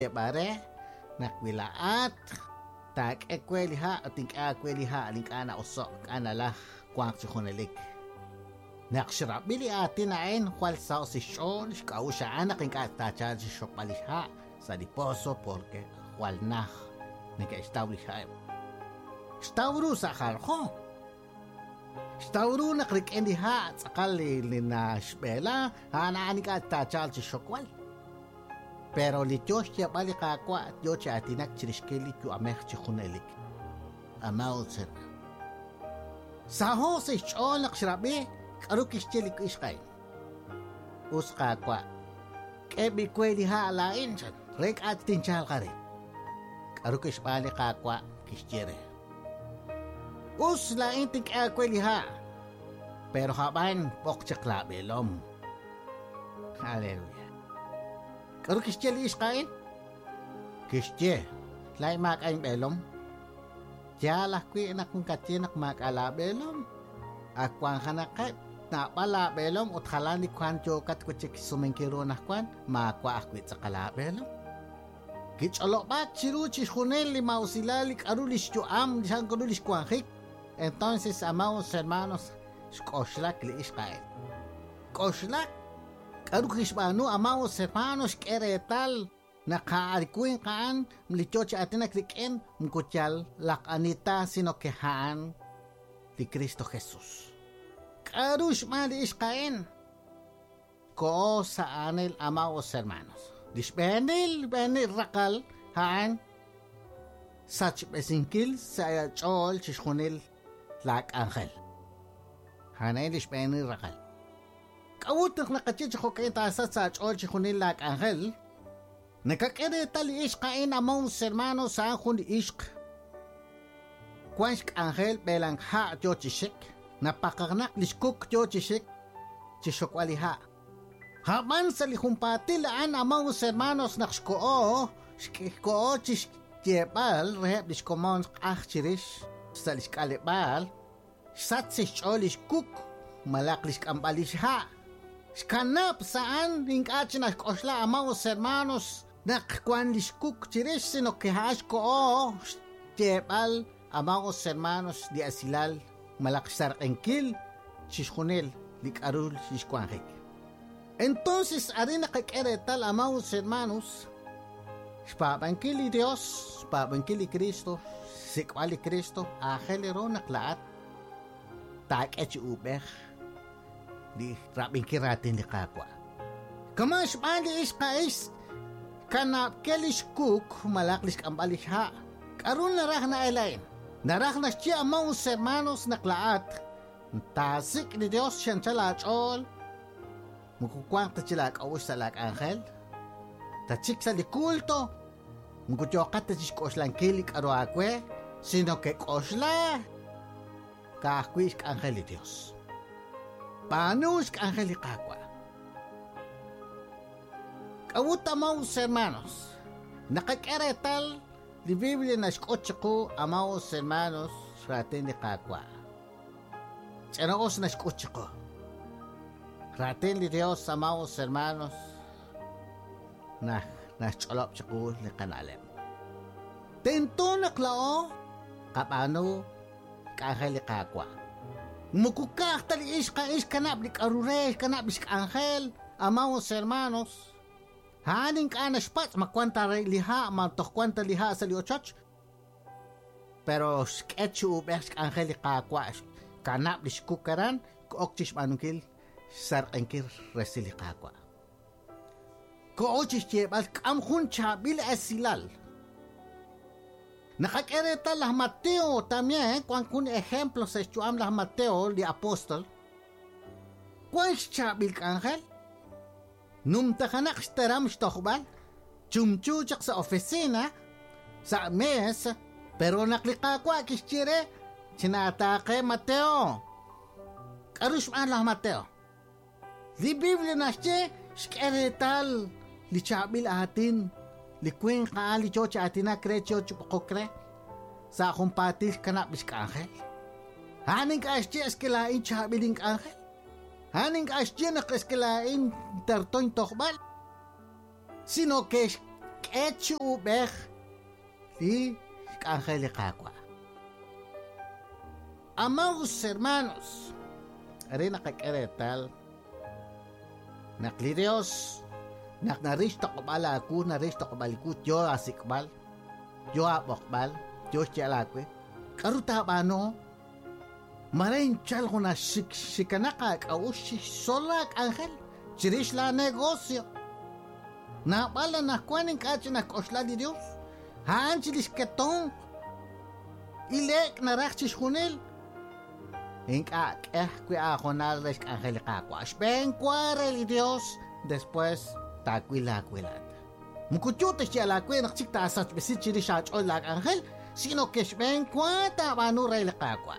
bare nakwilaat tak ekweliha ating akweliha aling ana oso kana la kwang chihonelik nakshra bili atin ain kwal sa si shon kausha ana king atacha si shopaliha sa diposo porque kwal nah nika establiha Stawru sa karho. Stawru nakrik endi ha sakali lina shbela hanani ka tachal si shokwal. Pero li Diyos siya balik akwa at Diyos siya atinak chirishkelik yu amech chihunelik. Amaw sir. Saho sa ishol nakshrabi karukishchelik ishkay. Uska akwa. Kebi kweli ha alain siya. Rek at tinchal ka rin. Karukish balik akwa kishjere. Us lain tik akweliha. Pero haban pokchak labelom. Hallelujah. Karo kisye liis kain? Kisye. Lai makain belom. Jalah kwi enak kung katye nak makalabelom. Akwang hanakat. Na pala belom ut halani kwan jokat kuchik sumengkiro na kwan. Makwa akwit sa kalabelom. Kicholok ba chiru chishunel li mausilalik arulis yuam disang kurulis kwanghik. Entonces, amados hermanos, Koslak li Israel. Koslak, karukishbanu, amados hermanos, keretal, nakaarikuin kaan, mlichoche atinakriken, mkuchal, lakanita, sino kehaan, li Cristo Jesús. Karushma li Israel. Ko sa anil, amados hermanos. Benil rakal, haan, sach besingkil, sa chol, chishunil, Lak Angel. Hanay lishpeni rakal. Kawut nakachich ko kayo tasat sa achol chikunil Lak Angel. Nakakirita li ishk kain among sermano sa akun ishk. Kwansk Angel belang ha jo chishik. Napakagnak lishkuk jo chishik. Chishokwali ha. Haman sa lihumpatilaan among sermanos nakshkoo. Shkikoo chishkjebal reheb lishkomon chirish. Sa liskalibal, satsish olish kuk, malaklish kampalish ha. Skanap saan ingkachinas kosla amaos hermanos, nakwan lish kuk chirish sino kehash ko o, jebal amaos hermanos di asilal, malaksar enkil, chishunel, likarul shishkwanjik. Entonces, arena kakeretal amaos hermanos, spabankili Dios, spabankili Cristo, Sikwali Cristo, ahelero naklaat, tak echi ubeh, di rabing kiratin di kakwa. Kamash mali is kais, kanap kelish kuk, malaklis kambalish ha. Karun narah na elain, narah na siya among hermanos naklaat, tasik ni Dios siyan chalach all, mukukwang tachilak awis sa lak angel, tachik sa likulto, mukutyokat tachis koslang kilik aro akwe, sino que kosla kahkuisk angel de Dios. Panusk angel kakwa. Kawutamaos hermanos, nakakeretal di Biblia na skotchako amaos hermanos ratin de kakwa. Chanaos na skotchako. Ratin de Dios amaos hermanos na cholop chako le kanalem. Tento naklao kapano kahel kakwa. Mukukak tali is kanap lik arures kanap is angel amaos hermanos. Haning ka na spats makwanta liha mantok kwanta liha sa liochach. Pero sketchu ubes angel kakwa kanap lis kukaran kookchis manungkil sar enkir resili kakwa. Koochis jebal kamhun chabil asilal. Nakakirita lah Mateo también, cuando un ejemplo se estuam lah Mateo, de apóstol. ¿Cuál es chabil ángel? Num takanak staram stochbal, chumchuchak sa oficina, sa mesa, pero naklikakwa kischire, sinatake Mateo. Karushman lah Mateo. Di Biblia na siya, skerital, li chabil atin, Likwing kaali chocha atina krecho chupokokre sa kumpatis kanapis ka angel. Haning ka asya eskelain chabiling angel. Haning ka asya na eskelain tartoy tokbal. Sino que k'echi ubej li ángel kakwa. Amados hermanos, arena kakeretal, nakli Dios, naknarishto kubala aku, narishto kubalikut, yo asikbal, yo abokbal, yo chalakwe, karuta bano, marain chal ko na shikanaka kaushi solak ángel, chirish la negosyo. Na bala na kuanin kachi na kosla di Dios, hanchilis ketong, ilek na rakchis hunil, Inca que ajonal les angelica quash ben cuare Dios después taquila cuilata. Mucuchutes ya la cuena chica asach besichiri shach o la ángel sino que ben cuata banura el caqua.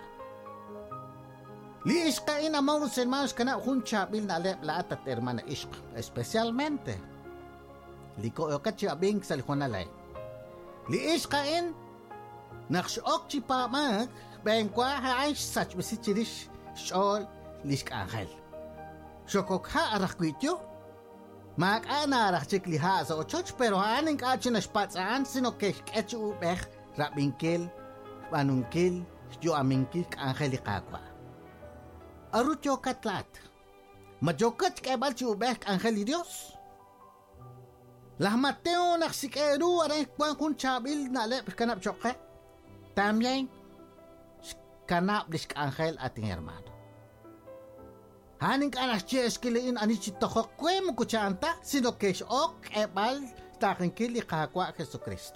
Li ishka ina maus hermanos kana juncha bil na la atat hermana ishka especialmente. Li ko okachi abing saljonalay. Li ishka in nakshok chipa mag Ben kwa haay sach besichirish shol lisk ángel. Shokok ha arakwityo. Mag ana arachik liha sa ochoch pero aning kachin aspatsaan sino que kechu ubeh rabinkil banunkil yo aminkil ángel ikakwa. Arucho katlat. Majokat kebal chu ubeh ángel Dios. Lah Mateo naksikeru aray kwan kun chabil na lep kanap chokke. También kanap disk ángel ating hermano. Haning kanas ches kiliin anichitohok kwe mukuchanta sino que ok ebal takin kili kakwa Jesucristo.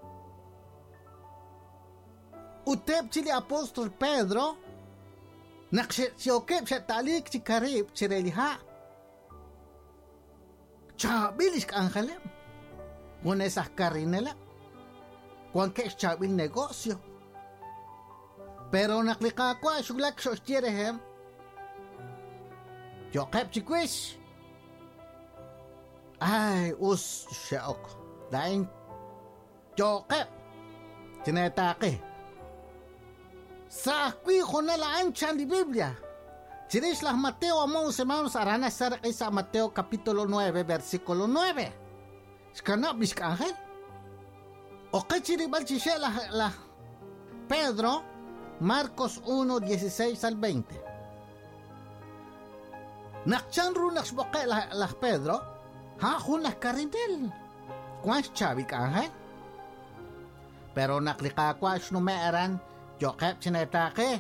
Utep chili apóstol Pedro nakshokep shatalik chikarib chireliha. Chabilisk ángelem. Con esas carinela. Con que chabil negocio. Pero naklikakwa shuglak shoshtirehem. Jokep chikwish. Ay, shaok. Daing Jokep. Tinetake. Sa akwi na laan chan di Biblia. Chirish las Mateo among hermanos arana ser isa Mateo capítulo 9 versículo 9. Skanap bisk ángel. O que chiribal chishe la Pedro Marcos 1, 16 al 20. Nakchanru naksboke la Pedro, ha hunas karinel. Kwas chabik ángel. Pero naklikakwas numeran, Jokep sinetake.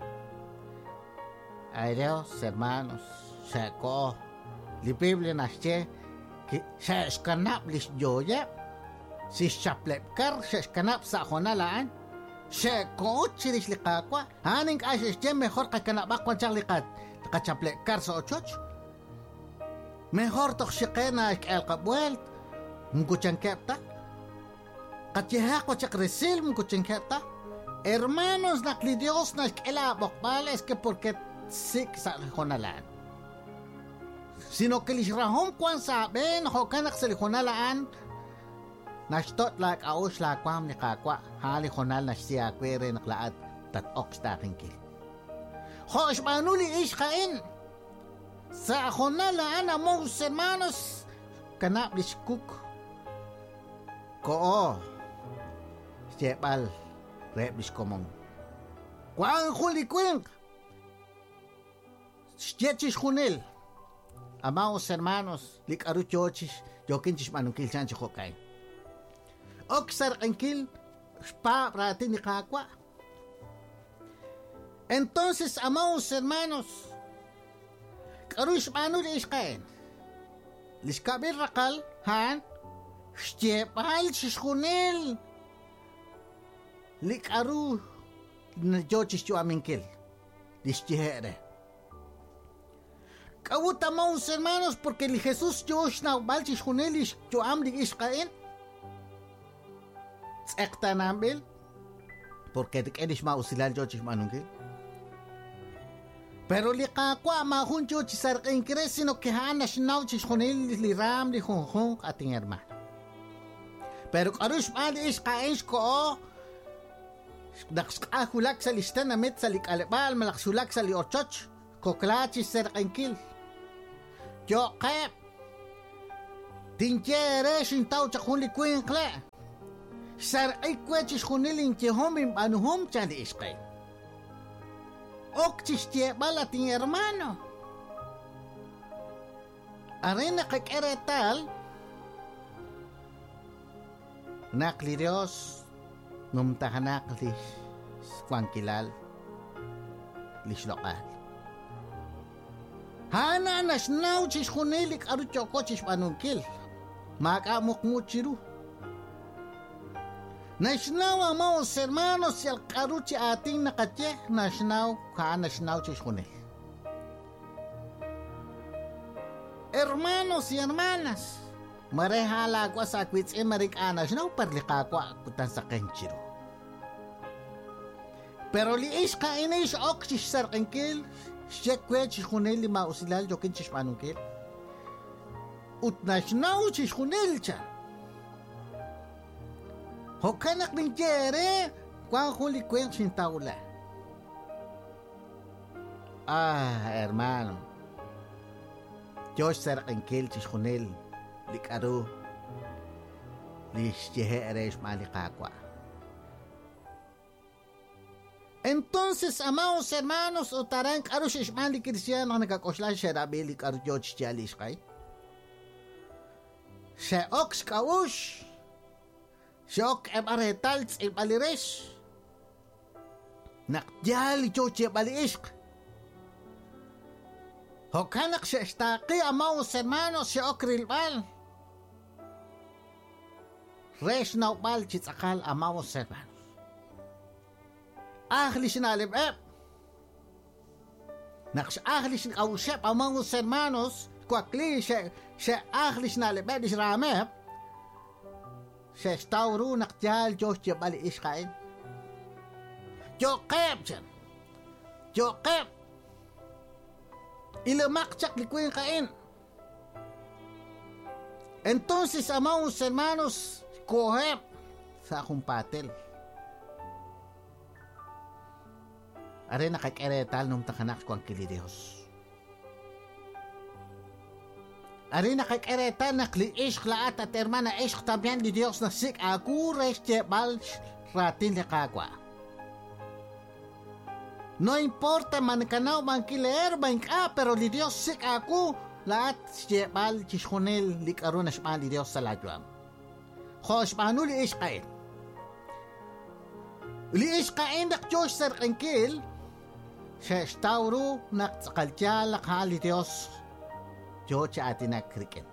Ay Dios, hermanos, seko, li Biblia nasche, que se escanap lis joye, si chaplepkar se escanap sa honalaan, se cochiris likakwa, haning ashes je mejor que kanabakwan chalikat, kachaplekar sa ochoch. Mejor toch shikena el kabwelt, mkuchan kepta, kachihako chakresil mkuchan kepta. Hermanos, nakli Dios na kela bokbal es que porque sik sa honalaan. Sino que lisrahom kwan saben hokanak sa honalaan, nashtot lak aus la kwam ni kakwa hali honal na siya kwere naklaat tat ox taking kil. Hosh manuli ish kain sa honalaan among hermanos kanap liskuk ko siepal rep liskomong kwang huli kwing Stiechis junel. Amados hermanos, lik aruchochis, yokinchis manunkil chanchi hokay. Oksar ankil, spa pratin ni kakwa. Entonces, amados hermanos, karush manul iskain. Liskabir rakal, han, stiepal chis junel. Lik aru, na jochis yo aminkil. Listihere. Kawutamaos hermanos, porque el Jesús Josh na balchis junelish yo amli iskain. Tzekta nambil, porque te quedes mausilal Jochis manungil. Pero li kakwa mahun Jochis sarkin kres, sino que hanas nauchis junelis li ram li junjun ating hermano. Pero karush mal iskain ko nakskahulak sa listan na met sa likalebal malaksulak sa li orchoch koklachis sarkin kil. Jokep Tinche shintaw chakun likuin kle. Sar ay kwechis kunilin chihomim anuhom chali iskay. Ok chistie balating hermano. Arena kakeretal. Nakli Dios numtahanak lis kwangkilal lis lokal. Hana nasnaw chis kunilik aruchoko chis panunkil. Makamuk muchiru. Nasnaw ang mga hermanos yal karuchi ating nakatye. Nasnaw chis kunil. Hermanos y hermanas. Marehala ko sa kwits Amerikanas na uparlika ko akutan sa kenchiro. Pero liis ka inis ok si sar kenkil. Siya kwet si kunil lima usilal jokin si panungkil. Utnas na si kunil siya. Hokanak ng jere. Kwa huli kwent sin taula. Hermano. Diyos sar kenkil si kunil. Likaru lisjehe eres malikakwa. Entonces, amados hermanos, utarang karu shishmali cristiano nagkakosla sherabi likaru George Chalis kay. She ox kaush. She ok ebaretals ebalires. Nakjali George ebalisk. Hokanak she estaki amados hermanos she ok rilbal. Res na upal chitsakal amados hermanos. Ahli sinalibep. Naks ahli sin kausep amados hermanos. Kwakli she ahli sinalibep disramep. She stawru nakjal Diyos jabali iskain. Jokep chen. Jokep. Ilamakchak likuin kain. Entonces amados hermanos. Kohep sa akong patel. Are nakikeretal nung takanak ko ang kilidehos. Are nakikeretal na kliish klaat at hermana ish tabian di Dios na sik aku reste bal ratin de kagwa. No importa man kanaw man kiler man ka pero di Dios sik aku laat bal chishonel likaron na shman di Dios sa ladwam. Khosh paano liish kain? Liish kain dak Diyos sar kenkil. Siya stawro naksakaltya lakhali Diyos. Diyos siya atin nakriken.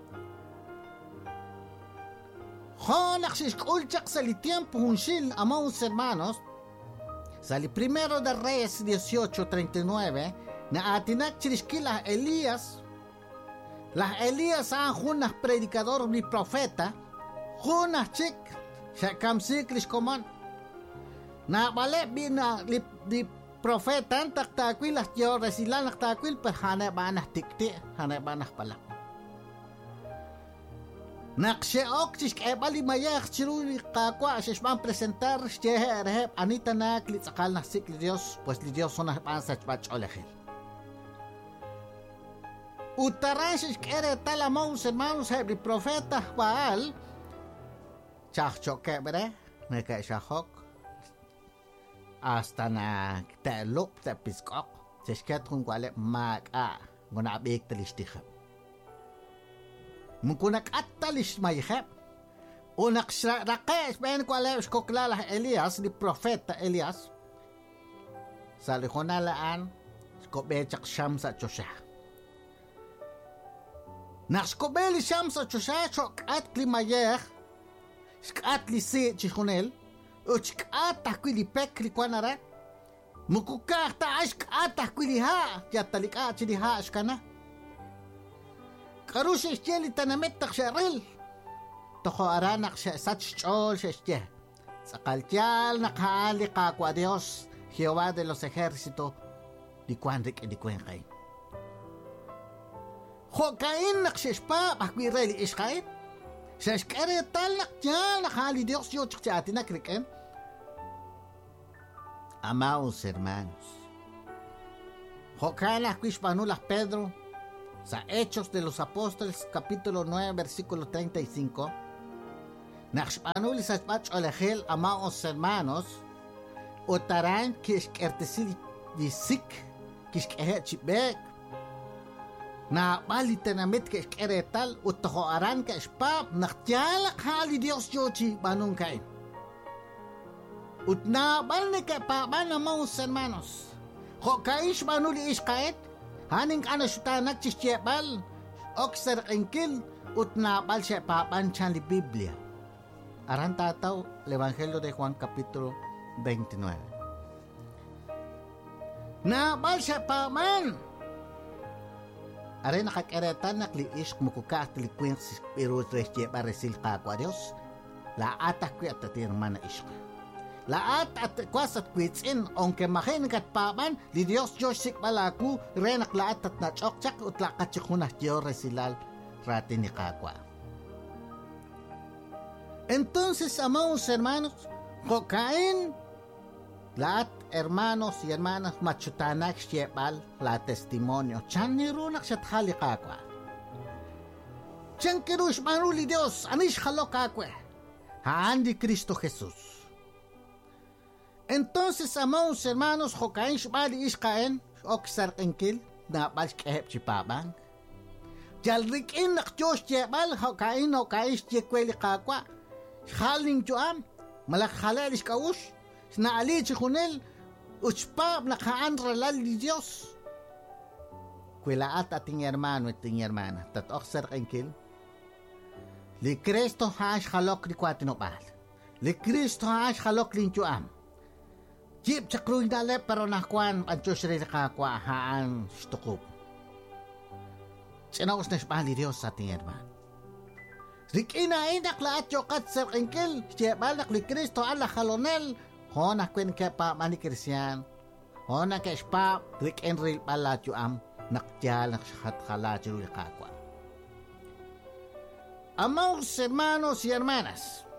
Kho naksiskultsak sa litiempo hunsil amados hermanos. Sa li primero de Reyes 18:39 na atin nakchiriskila Elias. Lah Elias ang hunah predikador ni profeta. Hunah chik siya kamsiklis koman. Na bale bina di profetan taktakwil at yore sila naktakwil per hanay ba na tikti hanay ba na pala. Nakseok sis kebali mayak chiruli kakwa sis man presentar siya rehep anita naklit sakal na sik li Dios pues li Dios sonah pansach bach olehil. Utaran sis kere talamaw hermanos hebri profeta Baal chachok kebre neka shahok hasta na telok te piskok sesket kung kwale mag nguna abik talistihap mungkunak atalis mayhep unak rakes ben kwale skoklala Elias di profeta Elias sa lihonalaan skobechak sham sa chosha nakskobeli sham sa chosha chok at klimayeh skat li si chikunel uçkat tahkili pekli kwanara mukukak ta aşk tahkili ha yatalik çili ha aşkana karuş işçeli tanamet takşaril toko aranak siya satchol siya sakaltyal nakahali kakwa Dios Jehová de los ejércitos di kwanrik di kwenkay hokain naksispa pakwireli iskait siya iskaretal nakjal nakahali Dios yo tsikti nakriken. Amados hermanos, Jocala Quispanulas Pedro, Sa Hechos de los Apóstoles, capítulo 9, versículo 35, Nakshpanuli sa Spach Olehel, amaos hermanos, Otaran kishkertesil yisik, kishkehe chibek, na balitenamit kishkeretal, Utohoaran kishpap, Naktialak hali Dios yochi banung kain. Utna balne kapaban amaos hermanos, Hokaish banuli iskait, Haning anasutanak chisyebal, Okser enkil, Utna bal siya papan chan li Biblia. Aran tataw, el Evangelio de Juan capítulo 29. Na bal siya paman. Aran nakakeretan nakliish kumukuka at likwing si Pirus Resye Baresil kakwa Diyos. Laatak kwi at tatirman na ishka. Laat at kwas at kwitsin onke makin kat paman li Diyos Diyos sikbalaku renak laat at nachokchak utlakat sikunah Diyo resilal rati ni kakwa. Entonces, amados hermanos, Jocaín, lahat hermanos y hermanas machutanak siepal la testimonio, chan nirunak siya thalikakwa. Chan kirush manuli Dios, anish halokakwe, haan di Cristo Jesús. Entonces, amados hermanos, Jocaín shbali ishkaen, oksar enkil, na bal shkehep chipabang. Jalrikin nak Diyos siepal, Jocaín shiekweli kakwa, Haling juam, malakhalalish kaush, snaali chikunel, uchpab nakaanralal di Dios. Kuilaat ating hermano at ating hermana, tatokser kenkil. Li Cristo hash halok li kwatinopal. Li Cristo hash halok li juam. Jip chakruin dale pero nakwan anchos rin kakwa haan stukub. Sinaos na shpali Dios ating hermano. Rikina inak laat yokat ser engkel, siyabalak li Kristo ala halonel, hona kwen ke pa mani Kristiyan, hona ke spa, rik enril pala am, nakjal nak syahat halajul kakwa. Amaos hermanos y hermanas,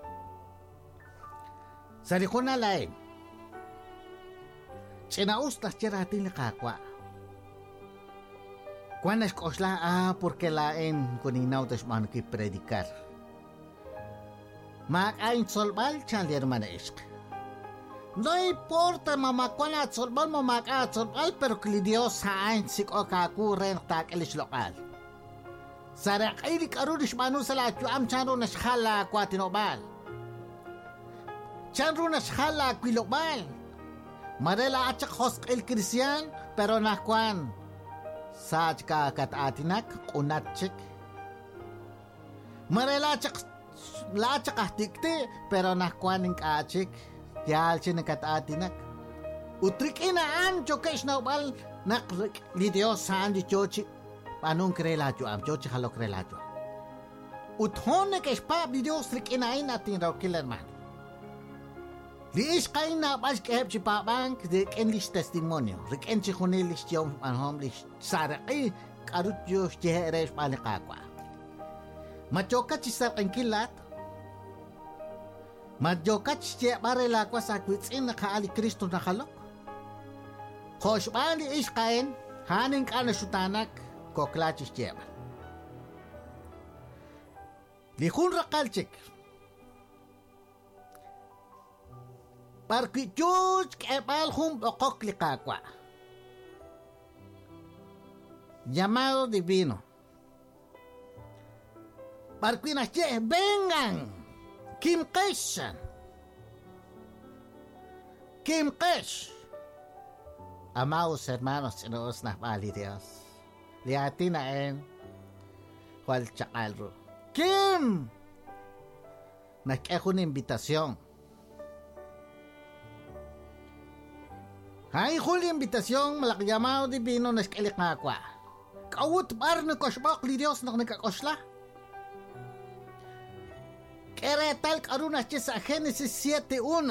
sa likuna lain, sinaus tas tiratin li kakwa. Cuando escosla porque lain kuninaw tas man ki predicar. Makain solbal chan li hermana isk. No importa mamakwana at solbal mamaka at solbal pero kli Dios hain sik o kakuren tak elis lokal. Sarak ilik arunish manu salat yu am chanro nashkhala kwa tinobal. Chanro nashkhala kwilokbal. Marela atsak hosk el Kristiyan pero nakwan. Saj ka kat atinak kunatchik. Marelachak lachak ahtikti pero nakwaning kachik. Yalchin kat atinak. Utrik inaan chokesh na ubal nak li Dios saan di chochi. Anong krelacho am chochi halo krelacho. Uthone kesh pa li Dios rik inain atin raw kilerman. Liis kain na bas kehep si Papang rik enlis testimonio. Rik en si Cornelis yung anhomlis saraki karut yung siheres panikakwa. Machokat si sarang kilat. Machokat si barelakwa sa kwitsin na kaali Kristo na kalok. Kos bali is kain haning kanasutanak koklachis siya. Lihun rakalchik. Parki Diyos kepal hum okok likakwa. Llamado divino. Parki nasye vengan. Kim Keshan. Kim Kesh. Amaos hermanos inuos na pali Dios. Liati na en. Hual chakalro. Kim. Nakekun imbitasyon. Hay huli imbitasyon malaki llamado divino na eskelik nga kwa. Kawut bar na kosbok li Dios na nakakosla. Keretal karuna siya sa Genesis 7:1.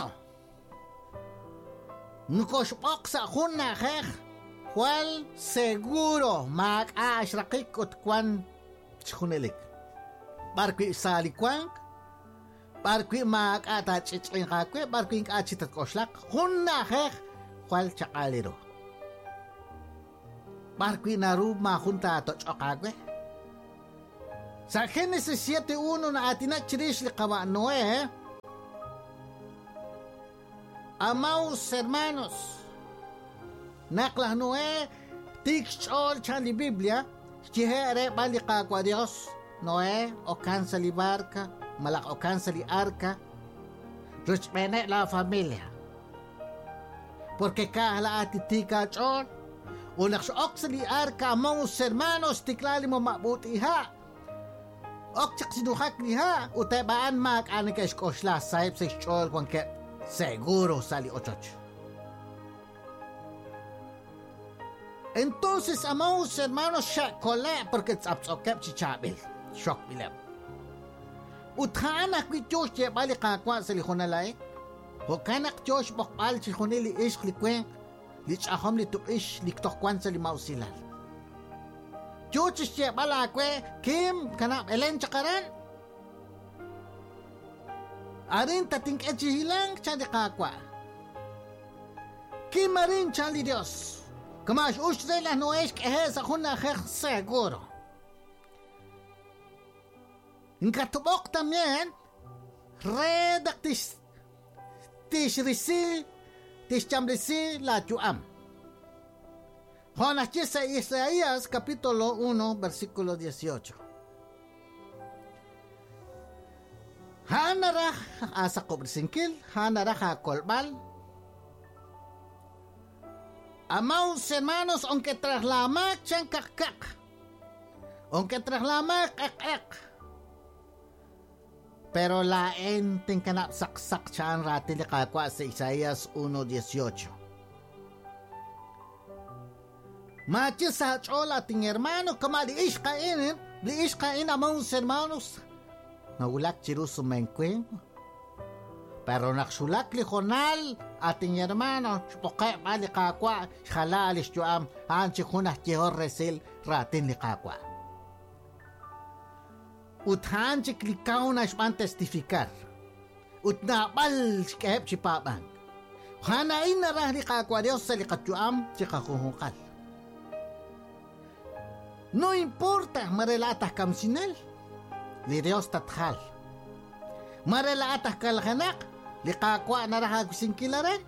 Nukosbok sa akun na kek. Hual seguro mag-aasrakik ut kwan chikunelik. Barkwi salikwang. Barkwi mag-atachitrin kakwe. Barkwi ang-achitat koslak. Hun na kek. Kual chakalero. barco inaruma junta to chokagwe. Sa Genesis 7:1 na atin chirish li kawa Noé, amaos hermanos, naklah Noé, tikchol chan li Biblia, chihere bali kakwa Dios, Noé, okan sa li barca, malak okan sa li arca, ruchmene la familia. Porque kahala ati tikachol, unak sa oksali arca, amaos hermanos, tiklali mo mabuti ha. Okchak sinukak niha, utebaan mak anikes kosla sahib sa chol kwan ke seguro sali ochoch. Entonces, amados hermanos, shakole porque tsapsokep chichabil, shok bilem. Uthanak wi Josh ye bali kakwa sa lihonalay, hokanak Josh bokbal chihonili ish likwen, lich ahom litukish liktokwan sa limaw silal. Jochis ye balakwe kim kanap elen chakaran. Arin tating echihilang chadi kakwa. Kim arin chali Dios. Kamash ushre la noesh kehe sa khuna khekh seguro. Inkatubok tamien redak tishrisi tischamrisi la chuam. Juan Isaías capítulo 1 versículo 18. Hanarah asa kobrisinkel, hanarah kolbal. Amaos hermanos, aunque traslamak chan kakak, aunque traslamak kakak, pero la enten kanap saksak chan ratil kakwa sa Isaías 1:18. Machis sa chola ating hermano, kamali liish kain amaos hermanos. Naulak chiruso menkweng. Pero naksulak lijonal ating hermano, poke bali kakwa, shala alis juam, anchi kunah jihor resil ratin li kakwa. Uthan chik likaw na isman testifikar. Utnabal skep chipabang. Hanain na rah li kakwa Dios sa likatjuam, chikakuhungkal. No importa marelatas kamsinel, li Dios tathal. Marelatas kalhanak, li kakwa narahag singkilaran.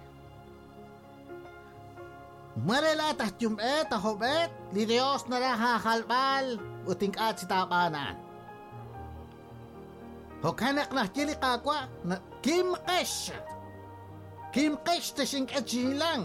Marelatas jum'et ahobet, li Dios narahahalbal, utingkat si tabanan. Hokanak na jili kakwa, kim kesh ta singkat silang.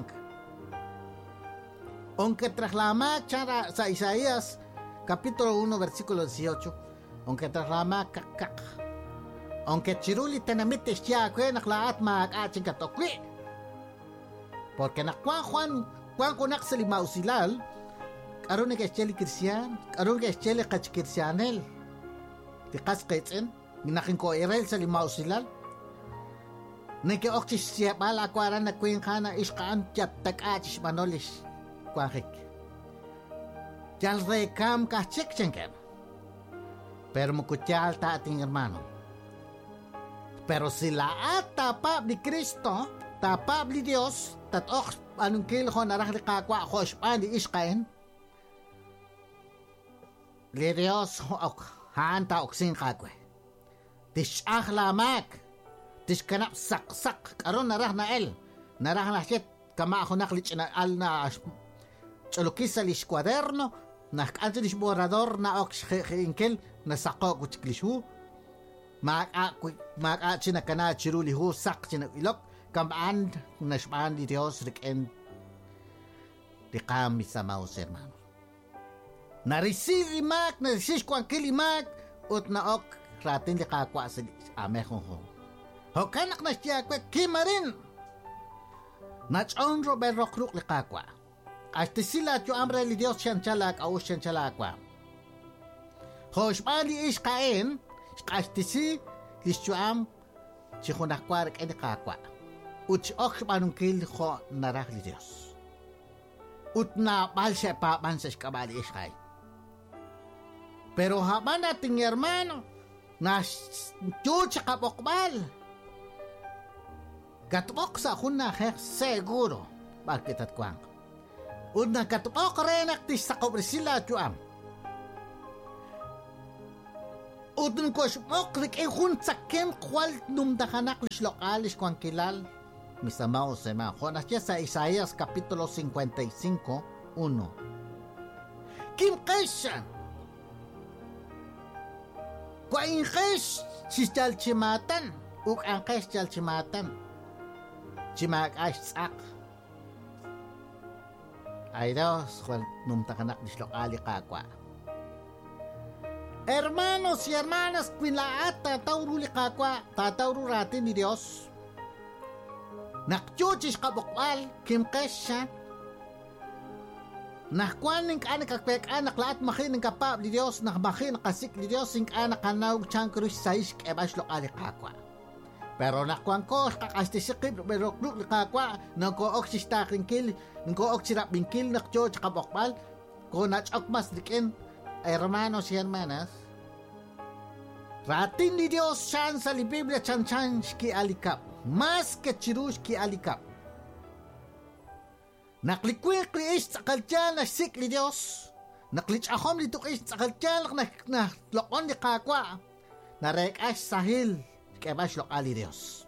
Aunque traslama chara sa Isaías capítulo 1 versículo 18, aunque traslama kakak, aunque chiruli tenamites siya kwe naklaat maag-ating katokwi, porque nakwan kunak sa limaw silal, karon ni kasyeli Kristiyan, karon kasyeli kachkirsiyanel, tikas kaitsin, minaking ko irel sa limaw silal, Niki-okchis siya pala akwaran na kwing kana iskaan tiyat tak-achis manolis. Kwakik. Chal rekam kachik chenkem. Pero mukuchal ta ating hermano. Pero sila at tapab ni Kristo, tapab ni Dios, tatok anong kilho narak ni kakwa ko ispan di iskain. Li Dios ok hanta oksin kakwe. Tishak lamak. Tishkanap sak karon narah na el. Narah na shit kama ako naklich na al na chalukis sa lish kwaderno. Nakanto lish borador na ok inkel na sako kutiklishu. Maak na kana chiruli ho sak china ilok kamaan na shpan di Dios riken di kami sa maus hermano. Narisi imak na sish kwan kilimak ut na ok ratin di kakwa sa amekong ho. Hokanak na siya kwe kimarin. Nachon Robert Rokruk li kakwa. Asti sila at yung amre li Diyos siyan chalak au siyan chalakwa. Hoshmali ish kain, asti si lisyuam chikunakwar kani kakwa. Uch ok manong kil ko narak li Diyos. Ut na bal siya papan sa skabali ish kain. Pero haban nating hermano, na chucha kapokbal. Gatbok sa kuna hek seguro. Bakit at kwang? Una katupo korenak ti sa kobresila juam. Udun ko smokrik e hun sakem kwal numdakanak lis lokalis kwan kilal. Misamao se ma Jonasya sa Isaías capítulo 55, 1. Kim keshan. Kwa inkesh chishal chimatan. Uk angkesh chal chimatan. Chimak ash ay Dios, kwan numtakanak lis lokali kakwa. Hermanos y hermanas, kwinlaat tatawruli kakwa, tatawrurati ni Dios. Nakchuchis kabukwal, kimkesya. Nakwan ning anak kakwek anak laat makin ng kapab ni Dios, nakmakin kasik ni Dios, ning anak kanawag changkrus sais kebash lokali kakwa. Pero nakwan ko, kakastisikip, pero kluk ni kakwa, nangkook si stakringkil, nangkook si rapbingkil, nakchuchis kabukwal, kung nachok mas dikin, hermanos y hermanas, ratin ni Dios siyan sa Biblia chan ki alikap, mas ke chirush ki alikap. Naklikwik li is sa kaltyan na sik ni Dios, naklich akom li tukis sa kaltyan na lokon ni kakwa, narek as sahil, kebash lokali Dios.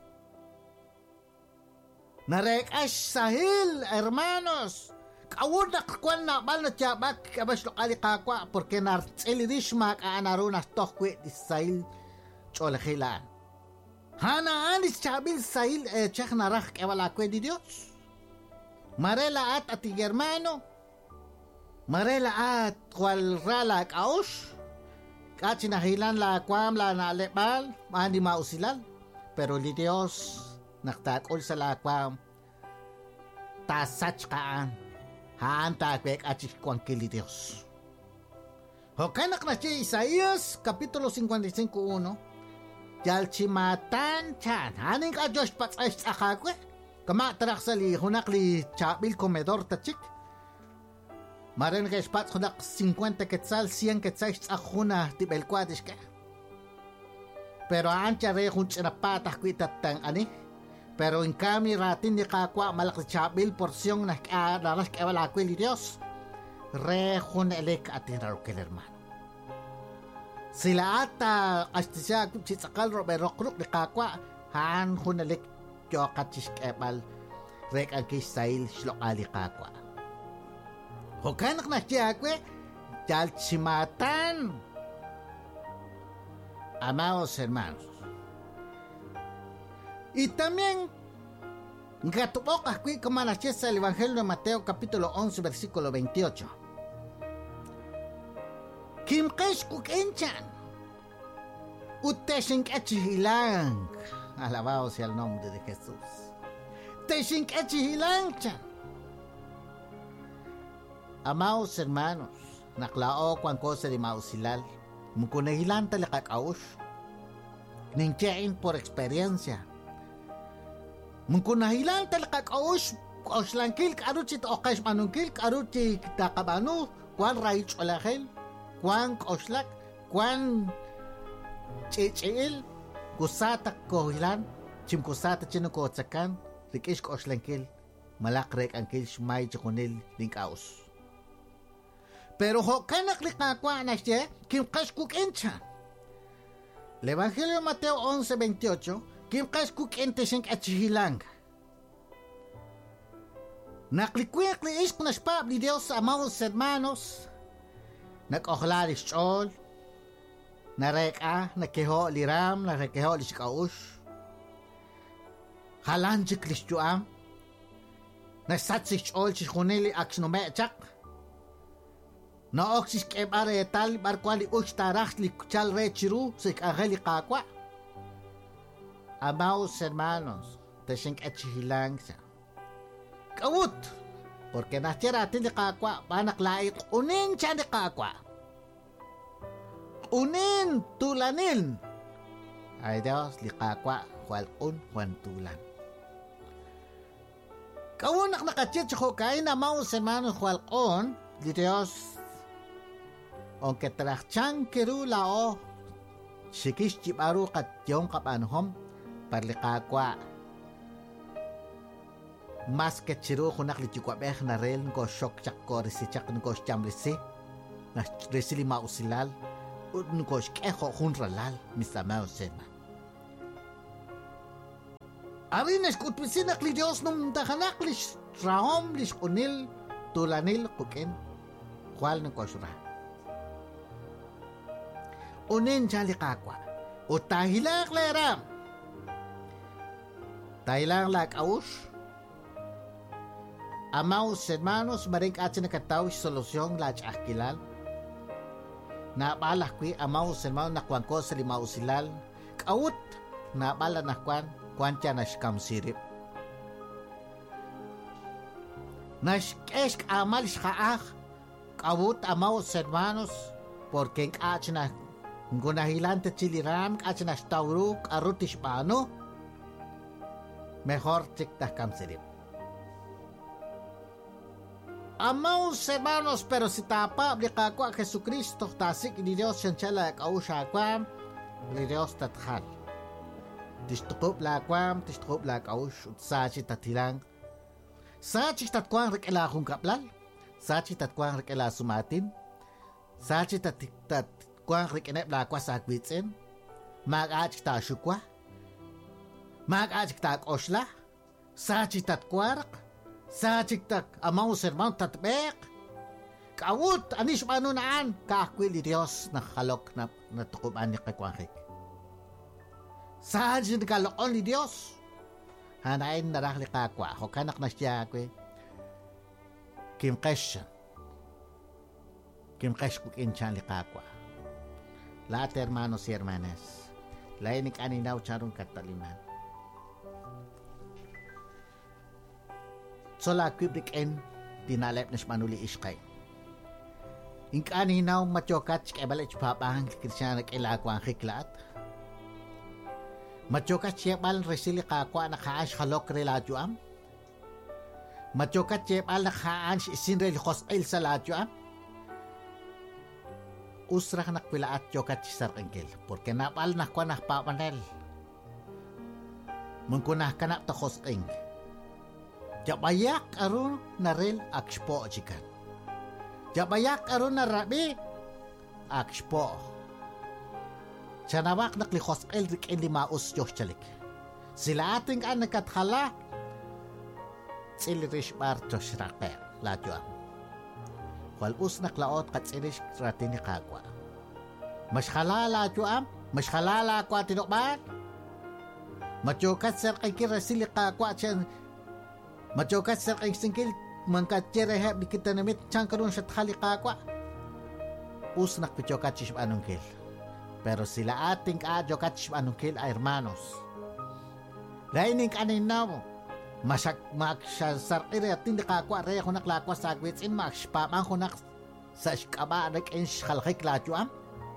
Narek as sahil, hermanos, kawud na kakwan na bal na tiyabak kabash lokali kakwa porque nartsilidishmak aanarunas tohkwe di sahil cholakhilaan. Hanaan is chabil sahil chak narak kewalakwe di Dios. Marela at ati hermano. Marela at kwal rala kaush. Kat sinahilan la kwam la nalepal, mandi mausilal. Pero li Dios naktakol sa la kwam tasach kaan. Haan takwek at sikwang kili Dios. Hokanak na siya Isaías Kapitulo 55:1. Yal chimatan chan. Haning ka Diyos patsay sa kakwe. Kamatarak sa li hunak li chabil komedor tachik. Marin ka ispat hunak 50 quetzal, 100 quetzal sa huna tibel kwadis ka. Pero ancha re hun chinapatah kwitatang ani. Pero in kami ratin ni kakwa malaki chabil porsyong na naras kewala kweli Dios. Rehun elek atin rarukel hermano. Sila ata astisya kutsitsakal roberokruk ni kakwa han hun elek kyokatis kebal rek agkis sail shlokali kakwa. Hukanak na siya kwe jal chimatan. Amados hermanos. Y también gatupok aquí como la chiesa del Evangelio de Mateo capítulo 11 versículo 28. Kim kesh kukenchan. Uteshin kechihilang. Alabado sea el nombre de Jesús. Teshin kechihilang chan. Amados hermanos, naklao kwan cosa de mausilal. Mukunahilan talakakaush. Ninchain por experiencia. Mungkunahilan talakak aush auslangkil karuchit okash manunkil karuchi takabanu kwan raich olahel kwan auslak kwan chichil kusatak kohilan chim kusata chinuko tsakan rikish ko auslangkil malakrek angkil shmay chikunil linkaus. Pero ho kanak likakwa na siya kim kashkuk enchan. El Evangelio de Mateo 11:28 Kim kaskuk entesink at sihilang. Naklikwek li isk naspab ni Dios amados hermanos. Nakohlalis chol. Nareka nakeho liram nakeho liskaush. Halanjik lisjuam. Nasatsik chol chihuneli aksnomechak. Naoksis kebare tal barkwali ushtarach li kuchal rechiru sik ageli kakwa. Amados hermanos, tesink echihilang sa. Kawut, porque nasiratin ni kakwa, panak lait unin siya ni kakwa. Unin, tulanin. Ay Dios, li kakwa, huwal tulan. Kawunak nakachit ko kain, amados hermanos, huwal li Dios. Aunque trachang kiru lao, sikis chibaru kat yung kapanhom, parlikakwa mas que chiru hunak li chikwabeh na rel ko shok chak ko resichak ko chamlisi na resili mausilal un ko shkeho hunralal misamao sema Arinas kutpisinak li Dios nung tahanak li rahom li kunil tulanil kuken kwal ng kosra unin chali kakwa utahilak leram tahilang lak aus amaos hermanos maring at sinakataw solusyon lach akilal na balah kwi amaos hermanos nakuan ko sa limao silal kaut na bala nakwan kwancha na skam sirip Nashkesk amal shkaach kawut amaos hermanos porque kach na gunahilan te chiliram kach na stauruk arut hispano mejor tikta kam sirip Amaos hermanos pero si tapa blikakwa Jesucristo tasik ni Dios siya kaushakwam ni Dios tathal Tishtukup lakwam tishtukup lakaus utsachi tatilang Sachi tatkwang rekela kung kaplal Sachi tatkwang rekela sumatin Sachi tatkwang rekenep lakwa sa akwitsin Mag-achik ta shukwa Mag-achik ta akosla Sachi tatkwarak Sachi tak amaw sermon tatbek Kawut anis manunaan Kaakwil ni Dios na kalok na tukuman ni kakwangik Sachi nakalokon ni Dios Hanain narakli kakwa ako kanak na siya kwe Kimkesh kuk inchan li kakwa Lahat hermanos y hermanas Lainik aninaw charong kataliman Sola kwibrik en Dinalep na manuli iskay Ink aninaw matyokat Kebalik papahang Krisyanak ilakwa ang kiklaat Machokat siapal resili kakwa na kaash halok relajuam. Machokat siapal na kaash isinrel hosail sa lajuam. Usra na kwilaat chokat sisar engkel. Porque napal na kwa na papanel. Mungkunah kanak ta hoseng. Jabayak arun na rel akspo jikan. Jabayak arun na rabi akspo. Sanawak naklihos elrik en limaus yoshchalik. Sila ating an nakathala. Silirish bar joshraker lajuam. Walus naklaot kat silish ratini kagwa. Mas halala lajuam. Mas halala kwa tinokban. Machokat ser kay kira sili kagwa chan. Machokat ser kay singkil. Mangkat jereheb di kita namit chan karun sa thali kagwa. Us nakpichokat chishp anungkil. Pero sila ating kaadyokat anungkil ay hermanos. Laining kaninaw, magsasar iri at hindi kakwa rin ako naklakwa sa agwits in magspaman ko nak sa iskaba na kinshalkik lajuam.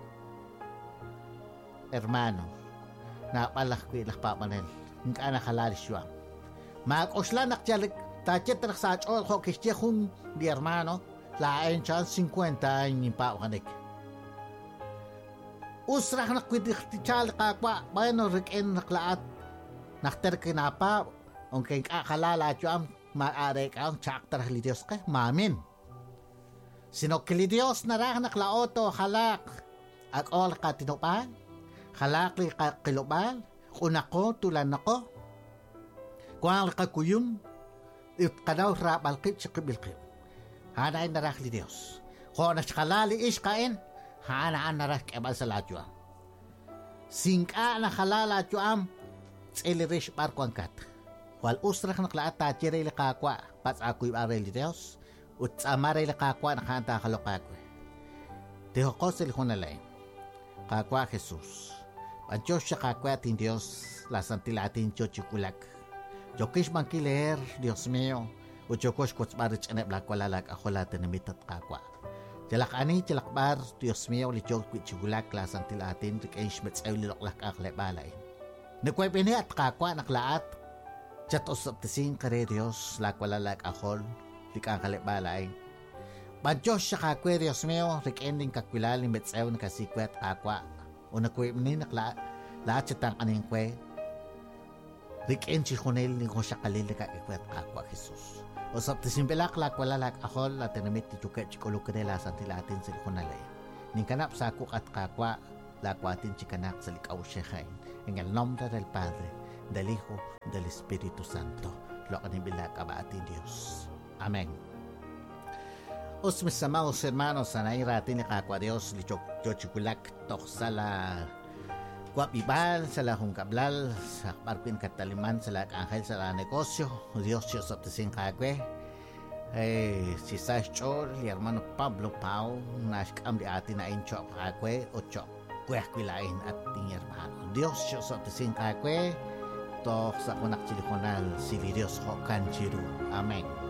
Hermano, napalak ko ilang pamanel, hindi ka nakalalisyo. Mag-usla nakjalik, tachet na sa achol ko kistya kung di hermano, lain siya 50 yung paukanik. Usra na kwiti chal kakwa bayano riken naklaat nakter kinapa ong kay akalala juam maare ka ang chakter li Dios kay mamin sinokili Dios na ra naklaoto halak ak ol ka tinupan halak li kilobal kunako tulan nako kwang ka kuyum it kadaw ra balkit sa kibilkit hanay na ra li Dios ko na kalali is kain Hanaan na rak ebal sa lajuam. Singka na halala juam. Tselirish parkuang kat. Wal usrak naklaat tachire li kakwa. Pats ako'y arel di Dios. Utsamare li kakwa nakanta kalokakwe. Tiho ko sila ko nalay. Kakwa Jesus. Panchos siya kakwa atin Dios. Lasan tilatin chochikulak. Jokish mangkiler Dios mío. Uchokos kutsbarich anep lakwalalag ako latin namitat kakwa. Jalak ani jalak bar Dios mío lichog kuchigulak lasan tilatin rikaish metsaw liloklak akle balay. Nakway pini at kakwa naklaat. Chatos optisin kare Dios lakwalalag akol likakale balay. Banchos siya kakwe Dios mío rikending kakwilal ni metsaw nakasikwet kakwa. O nakway pini naklaat lahat siyatang kaning kwe. Riken chijonel ni ko siya kalili ka ikwet kakwa Jesus. O sa tisimbelak wala lak ahol la tinamit ti chuket chikolo kanila sa tilatin sa likonalay. Ning kanap sa ako at kakwa lakwatin chikanak sa likaw siya kain. En el nombre del Padre, del Hijo, del Espíritu Santo. Lo kanibilak abatin Dios. Amén. Os mis amados hermanos, anairatin ni kakwa Dios lichok chochikulak tok sala Guapiban sa lahong kablal, sa parpin kataliman sa lahang anghel sa lahang negosyo, Dios Diyos at tising kagwe. Si Sas Chor, li hermano Pablo Pau, nashkam di atin na incho kagwe, o chok kweh kwilain at ting hermano. Dios Diyos at tising kagwe, to sa kunak chilikonal, si Dios ho kanchiru. Amen.